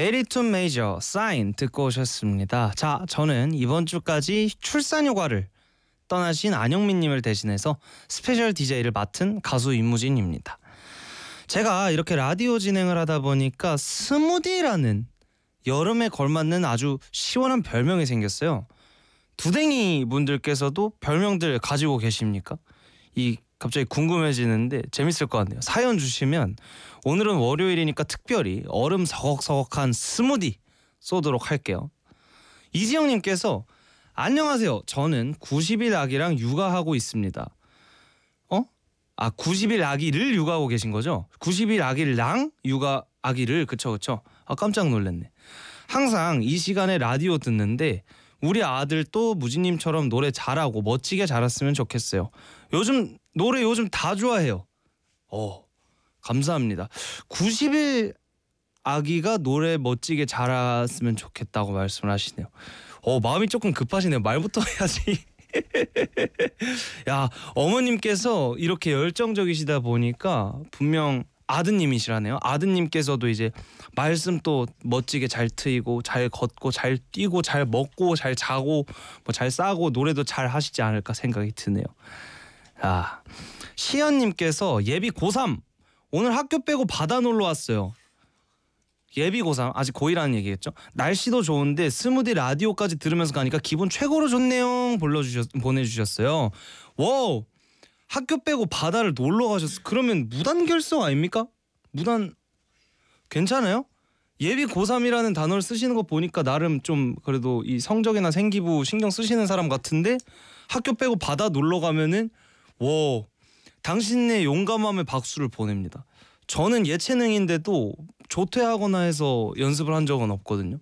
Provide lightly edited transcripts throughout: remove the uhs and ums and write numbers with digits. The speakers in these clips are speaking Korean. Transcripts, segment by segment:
에리툰 메이저 사인 듣고 오셨습니다. 자, 저는 이번 주까지 출산 휴가를 떠나신 안영민님을 대신해서 스페셜 DJ를 맡은 가수 임무진입니다. 제가 이렇게 라디오 진행을 하다 보니까 스무디라는 여름에 걸맞는 아주 시원한 별명이 생겼어요. 두댕이 분들께서도 별명들 가지고 계십니까? 갑자기 궁금해지는데 재밌을 것 같네요. 사연 주시면 오늘은 월요일이니까 특별히 얼음 서걱서걱한 스무디 쏘도록 할게요. 이지영님께서 안녕하세요. 저는 90일 아기랑 육아하고 있습니다. 90일 아기를 육아하고 계신 거죠? 90일 아기랑 육아 아기를 그쵸. 깜짝 놀랐네. 항상 이 시간에 라디오 듣는데 우리 아들도 무진님처럼 노래 잘하고 멋지게 자랐으면 좋겠어요. 노래 요즘 다 좋아해요. 감사합니다. 90일 아기가 노래 멋지게 자랐으면 좋겠다고 말씀을 하시네요. 마음이 조금 급하시네요. 말부터 해야지. 야, 어머님께서 이렇게 열정적이시다 보니까 분명 아드님이시라네요. 아드님께서도 이제 말씀 또 멋지게 잘 트이고 잘 걷고 잘 뛰고 잘 먹고 잘 자고 뭐 잘 싸고 노래도 잘 하시지 않을까 생각이 드네요. 시연님께서 예비 고3 오늘 학교 빼고 바다 놀러 왔어요. 예비 고3 아직 고1라는 얘기겠죠. 날씨도 좋은데 스무디 라디오까지 들으면서 가니까 기분 최고로 좋네요. 보내주셨어요. 와우, 학교 빼고 바다를 놀러 가셨어. 그러면 무단 결석 아닙니까? 괜찮아요? 예비 고3이라는 단어를 쓰시는 거 보니까 나름 좀 그래도 이 성적이나 생기부 신경 쓰시는 사람 같은데 학교 빼고 바다 놀러 가면은 당신의 용감함에 박수를 보냅니다. 저는 예체능인데도 조퇴하거나 해서 연습을 한 적은 없거든요.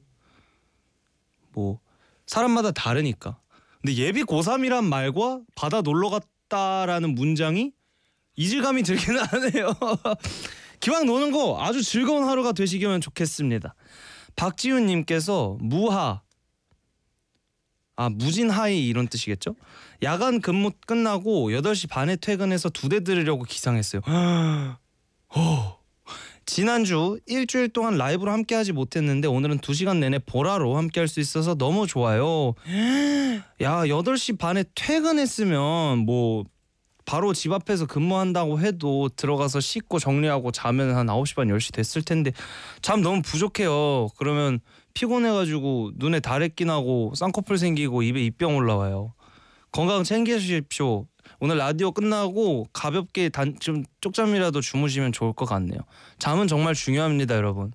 사람마다 다르니까. 근데 예비 고3이란 말과 바다 놀러 갔다라는 문장이 이질감이 들기는 하네요. 기왕 노는 거 아주 즐거운 하루가 되시기면 좋겠습니다. 박지훈님께서 무진하이 이런 뜻이겠죠? 야간 근무 끝나고 8시 반에 퇴근해서 2대 들으려고 기상했어요. 지난주 일주일 동안 라이브로 함께하지 못했는데 오늘은 2시간 내내 보라로 함께할 수 있어서 너무 좋아요. 야, 8시 반에 퇴근했으면 바로 집 앞에서 근무한다고 해도 들어가서 씻고 정리하고 자면 한 9시 반 10시 됐을 텐데 잠 너무 부족해요. 그러면 피곤해가지고 눈에 다래끼 나고 쌍꺼풀 생기고 입에 입병 올라와요. 건강 챙기십시오. 오늘 라디오 끝나고 가볍게 좀 쪽잠이라도 주무시면 좋을 것 같네요. 잠은 정말 중요합니다, 여러분.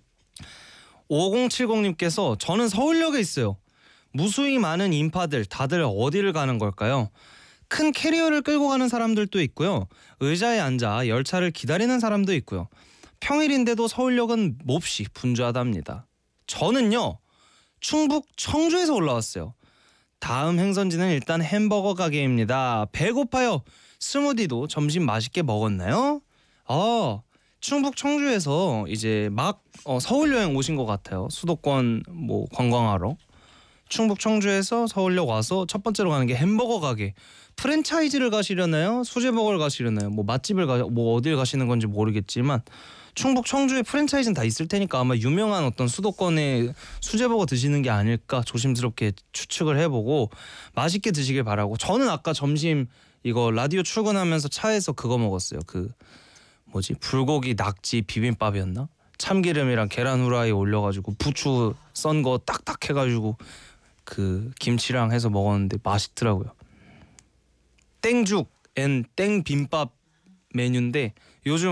5070님께서 저는 서울역에 있어요. 무수히 많은 인파들 다들 어디를 가는 걸까요? 큰 캐리어를 끌고 가는 사람들도 있고요. 의자에 앉아 열차를 기다리는 사람도 있고요. 평일인데도 서울역은 몹시 분주하답니다. 저는요, 충북 청주에서 올라왔어요. 다음 행선지는 일단 햄버거 가게입니다. 배고파요. 스무디도 점심 맛있게 먹었나요? 충북 청주에서 이제 막 서울 여행 오신 것 같아요. 수도권 관광하러. 충북 청주에서 서울역 와서 첫 번째로 가는 게 햄버거 가게. 프랜차이즈를 가시려나요? 수제 먹으러 가시려나요? 맛집을 어딜 가시는 건지 모르겠지만 충북 청주에 프랜차이즈는 다 있을 테니까 아마 유명한 어떤 수도권의 수제버거 드시는 게 아닐까 조심스럽게 추측을 해보고 맛있게 드시길 바라고. 저는 아까 점심 이거 라디오 출근하면서 차에서 그거 먹었어요. 불고기 낙지 비빔밥이었나? 참기름이랑 계란 후라이 올려가지고 부추 썬 거 딱딱 해가지고 김치랑 해서 먹었는데 맛있더라고요. 땡죽 앤 땡빔밥 메뉴인데 요즘